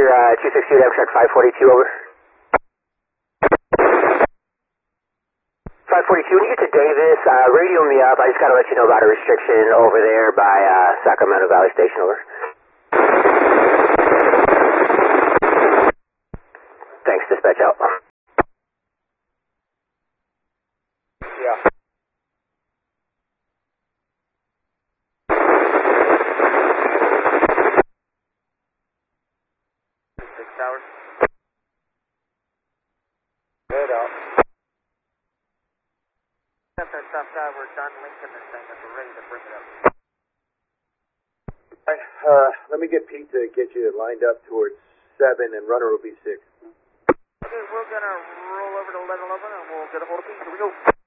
Your 268 Amtrak 542, over. 542, when you get to Davis, radio me up. I just got to let you know about a restriction over there by Sacramento Valley Station, over. Thanks, dispatch out. Yeah. 6 hours. Good out. That's our top guy. We're done linking this thing and we're ready to bring it up. All right, let me get Pete to get you lined up towards 7 and runner will be 6. Okay, we're gonna roll over to 1111 and we'll get a hold of Pete. Here we go.